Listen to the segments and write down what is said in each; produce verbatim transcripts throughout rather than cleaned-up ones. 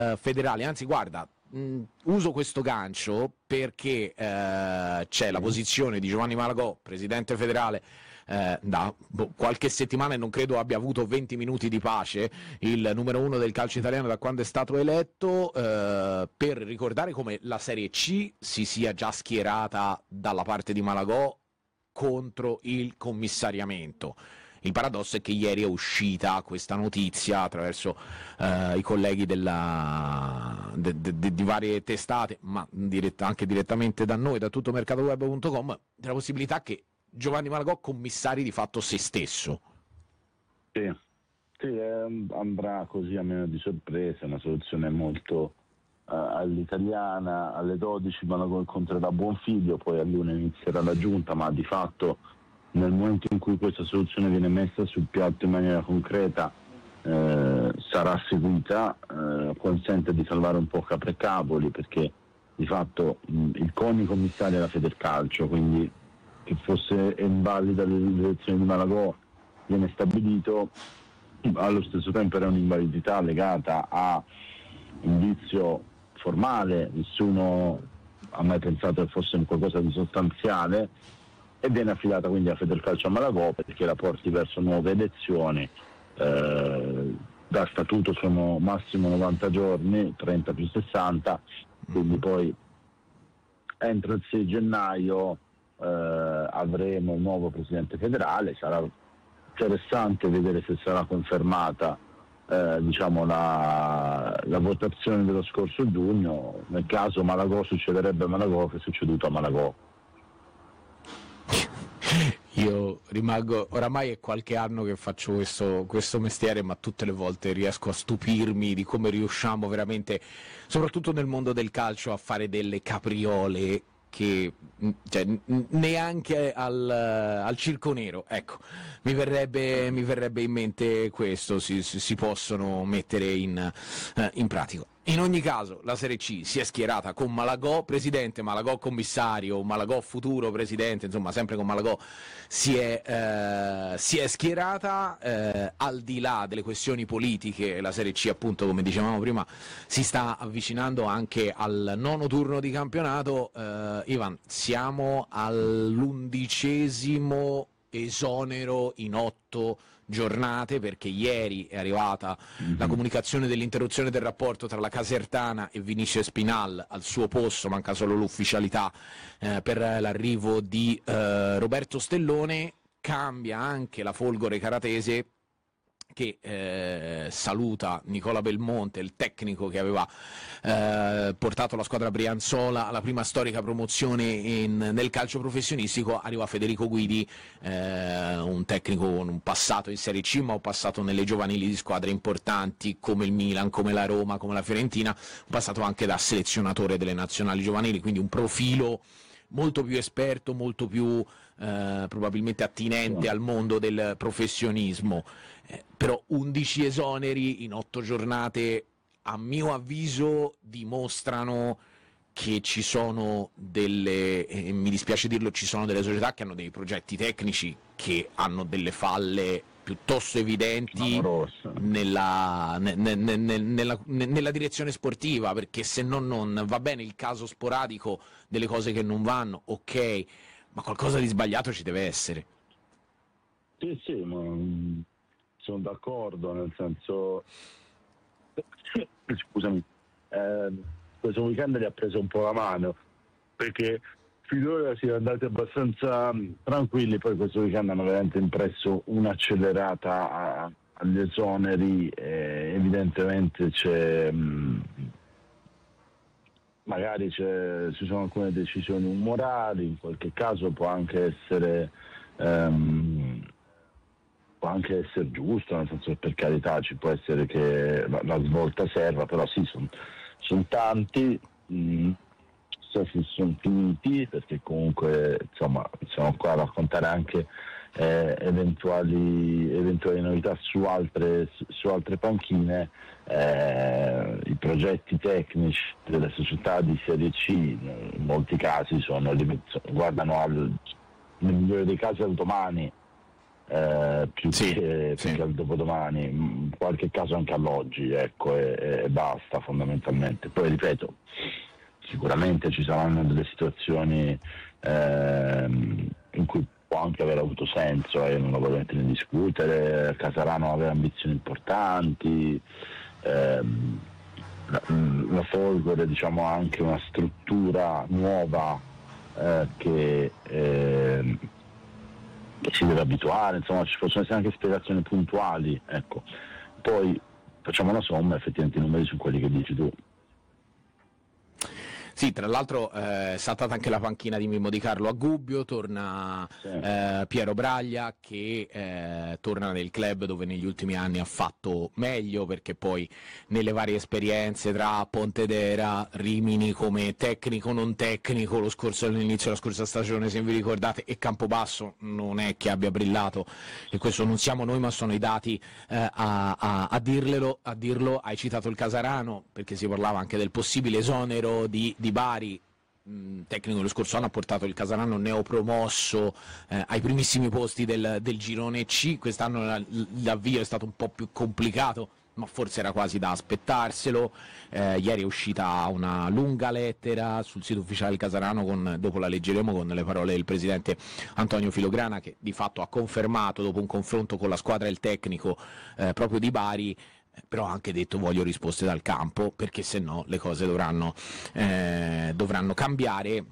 federali, anzi guarda, mh, uso questo gancio perché eh, c'è la posizione di Giovanni Malagò, presidente federale, eh, da boh, qualche settimana, e non credo abbia avuto venti minuti di pace, il numero uno del calcio italiano da quando è stato eletto, eh, per ricordare come la Serie C si sia già schierata dalla parte di Malagò contro il commissariamento. Il paradosso è che ieri è uscita questa notizia attraverso eh, i colleghi della, de, de, de, di varie testate, ma diretta, anche direttamente da noi, da tutto mercatoweb punto com, della possibilità che Giovanni Malagò commissari di fatto se stesso. Sì, sì eh, andrà così a meno di sorpresa, una soluzione molto uh, all'italiana. Alle dodici Malagò incontrerà Buonfiglio, poi all'una inizierà la giunta, ma di fatto nel momento in cui questa soluzione viene messa sul piatto in maniera concreta eh, sarà seguita, eh, consente di salvare un po' capre e cavoli, perché di fatto mh, il CONI commissario è la Federcalcio, quindi che fosse invalida l'elezione di Malagò viene stabilito, allo stesso tempo era un'invalidità legata a un vizio formale, nessuno ha mai pensato che fosse qualcosa di sostanziale, e viene affidata quindi a Federcalcio a Malagò perché la porti verso nuove elezioni. Eh, da statuto sono massimo novanta giorni, trenta più sessanta, quindi poi entro il sei gennaio eh, avremo il nuovo presidente federale. Sarà interessante vedere se sarà confermata eh, diciamo la, la votazione dello scorso giugno. Nel caso Malagò succederebbe a Malagò che è succeduto a Malagò. Io rimango, oramai è qualche anno che faccio questo, questo mestiere, ma tutte le volte riesco a stupirmi di come riusciamo veramente, soprattutto nel mondo del calcio, a fare delle capriole che cioè, neanche al, al Circo Nero, ecco, mi verrebbe, mi verrebbe in mente questo, si, si possono mettere in, eh, in pratica. In ogni caso la Serie C si è schierata con Malagò presidente, Malagò commissario, Malagò futuro presidente, insomma sempre con Malagò si è, eh, si è schierata, eh, al di là delle questioni politiche. La Serie C, appunto, come dicevamo prima, si sta avvicinando anche al nono turno di campionato. eh, Ivan, siamo all'undicesimo esonero in otto giornate, perché ieri è arrivata mm-hmm. la comunicazione dell'interruzione del rapporto tra la Casertana e Vinicius Spinal al suo posto, manca solo l'ufficialità eh, per l'arrivo di eh, Roberto Stellone. Cambia anche la Folgore Caratese, che eh, saluta Nicola Belmonte, il tecnico che aveva eh, portato la squadra brianzola alla prima storica promozione in, nel calcio professionistico. Arriva Federico Guidi, eh, un tecnico con un passato in Serie C, ma un passato nelle giovanili di squadre importanti come il Milan, come la Roma, come la Fiorentina, un passato anche da selezionatore delle nazionali giovanili, quindi un profilo molto più esperto, molto più eh, probabilmente attinente al mondo del professionismo. Eh, però undici esoneri in otto giornate, a mio avviso, dimostrano che ci sono delle, eh, mi dispiace dirlo, ci sono delle società che hanno dei progetti tecnici che hanno delle falle piuttosto evidenti nella, ne, ne, ne, nella, ne, nella direzione sportiva, perché se no non va bene il caso sporadico delle cose che non vanno, ok, ma qualcosa di sbagliato ci deve essere. Sì, sì, ma sono d'accordo, nel senso scusami, eh, questo weekend gli ha preso un po' la mano, perché finora si è andati abbastanza tranquilli, poi questo weekend hanno veramente impresso un'accelerata a, agli esoneri, e evidentemente c'è mh, magari c'è, ci sono alcune decisioni umorali, in qualche caso può anche essere um, può anche essere giusto, nel senso che per carità ci può essere che la, la svolta serva, però sì, sono son tanti, mh, se sono finiti, perché comunque insomma siamo qua a raccontare anche eh, eventuali, eventuali novità su altre, su altre panchine. Eh, i progetti tecnici delle società di Serie C in molti casi sono, guardano al, nel migliore dei casi al domani, eh, più, sì, che, sì. più che al dopodomani, in qualche caso anche all'oggi, ecco, e, e basta fondamentalmente. Poi ripeto, sicuramente ci saranno delle situazioni ehm, in cui può anche aver avuto senso, e eh, non lo voglio mettere in discutere. Casarano aveva ambizioni importanti, ehm, la, la Folgore, diciamo, ha anche una struttura nuova eh, che, eh, che si deve abituare, insomma ci possono essere anche spiegazioni puntuali, ecco. Poi facciamo una somma, effettivamente i numeri sono quelli che dici tu. Sì, tra l'altro eh, è saltata anche la panchina di Mimmo Di Carlo a Gubbio, torna sì. eh, Piero Braglia che eh, torna nel club dove negli ultimi anni ha fatto meglio, perché poi nelle varie esperienze tra Pontedera, Rimini come tecnico non tecnico, lo scorso all'inizio della scorsa stagione, se vi ricordate, e Campobasso non è che abbia brillato, e questo non siamo noi ma sono i dati eh, a, a, a, dirlelo, a dirlo. Hai citato il Casarano perché si parlava anche del possibile esonero di, di Bari, mh, tecnico dello scorso anno ha portato il Casarano neopromosso eh, ai primissimi posti del, del girone C. Quest'anno l'avvio è stato un po' più complicato, ma forse era quasi da aspettarselo. Eh, ieri è uscita una lunga lettera sul sito ufficiale del Casarano, con, dopo la leggeremo, con le parole del presidente Antonio Filograna, che di fatto ha confermato, dopo un confronto con la squadra e il tecnico eh, proprio di Bari, però ha anche detto voglio risposte dal campo, perché se no le cose dovranno, eh, dovranno cambiare.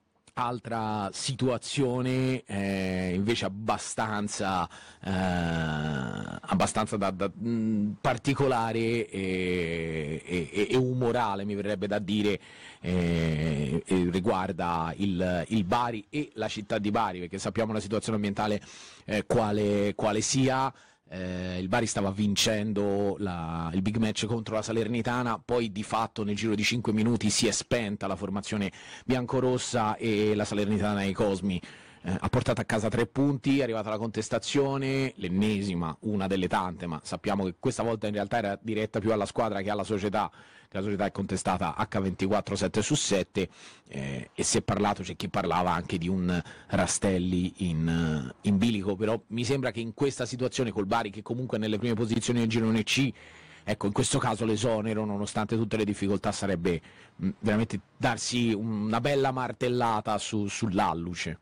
Altra situazione eh, invece abbastanza, eh, abbastanza da, da, mh, particolare e, e, e umorale, mi verrebbe da dire, eh, e riguarda il, il Bari e la città di Bari, perché sappiamo la situazione ambientale eh, quale, quale sia. Eh, il Bari stava vincendo la, il big match contro la Salernitana, poi di fatto nel giro di cinque minuti si è spenta la formazione biancorossa e la Salernitana ai Cosmi eh, ha portato a casa tre punti. È arrivata la contestazione, l'ennesima, una delle tante, ma sappiamo che questa volta in realtà era diretta più alla squadra che alla società. La società è contestata acca ventiquattro sette su sette eh, e si è parlato, c'è chi parlava anche di un Rastelli in, in bilico, però mi sembra che in questa situazione col Bari, che comunque è nelle prime posizioni del girone C, ecco, in questo caso l'esonero, nonostante tutte le difficoltà, sarebbe mh, veramente darsi una bella martellata su, sull'alluce.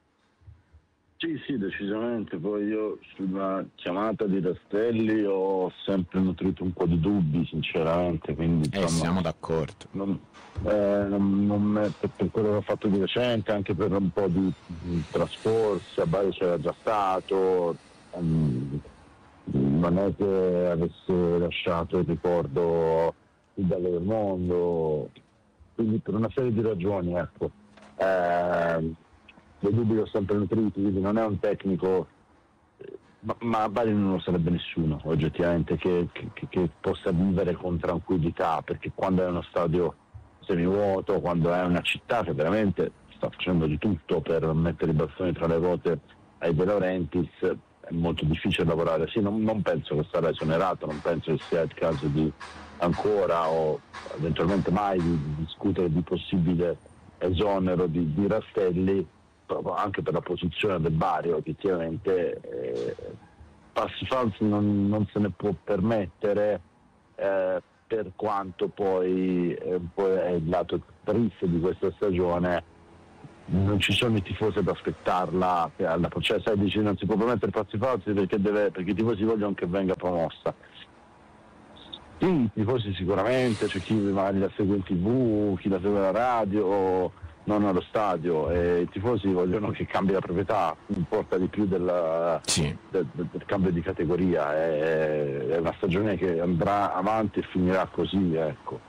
Sì, sì, decisamente. Poi io sulla chiamata di Rastelli ho sempre nutrito un po' di dubbi, sinceramente. Quindi, eh, insomma, siamo d'accordo. Non, eh, non, non me, per, per quello che ho fatto di recente, anche per un po' di, di trascorsi, a Bari c'era già stato, um, non è che avesse lasciato il ricordo più bello del mondo, quindi per una serie di ragioni, ecco. Eh, dei dubbi li ho sempre nutriti, quindi non è un tecnico, ma, ma a Bari non lo sarebbe nessuno oggettivamente che, che, che possa vivere con tranquillità, perché quando è uno stadio semivuoto, quando è una città che veramente sta facendo di tutto per mettere i bastoni tra le ruote ai De Laurentiis, è molto difficile lavorare. Sì, non, non penso che sarà esonerato, non penso che sia il caso di ancora o eventualmente mai di, di discutere di possibile esonero di, di Rastelli, anche per la posizione del Bari. Obiettivamente eh, passi falsi non, non se ne può permettere, eh, per quanto poi è un po' è il lato triste di questa stagione, non ci sono i tifosi ad aspettarla, cioè sai, dici non si può permettere passi falsi perché, deve, perché i tifosi vogliono che venga promossa. Sì, i tifosi sicuramente, c'è chi magari la segue in tv, chi la segue alla radio, non allo stadio, e i tifosi vogliono che cambi la proprietà, importa di più della, sì. del, del cambio di categoria. È, è una stagione che andrà avanti e finirà così, ecco.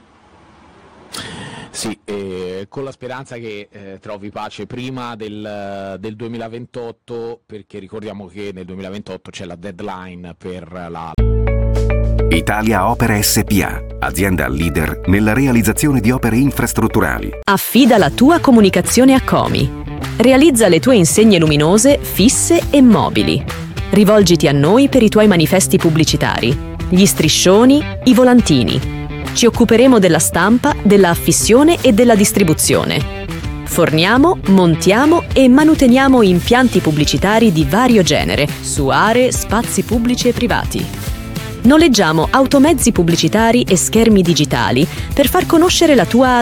Sì, eh, con la speranza che eh, trovi pace prima del, del duemilaventotto, perché ricordiamo che nel duemilaventotto c'è la deadline per la Italia Opere S P A, azienda leader nella realizzazione di opere infrastrutturali. Affida la tua comunicazione a Comi. Realizza le tue insegne luminose, fisse e mobili. Rivolgiti a noi per i tuoi manifesti pubblicitari, gli striscioni, i volantini. Ci occuperemo della stampa, della affissione e della distribuzione. Forniamo, montiamo e manuteniamo impianti pubblicitari di vario genere su aree, spazi pubblici e privati. Noleggiamo automezzi pubblicitari e schermi digitali per far conoscere la tua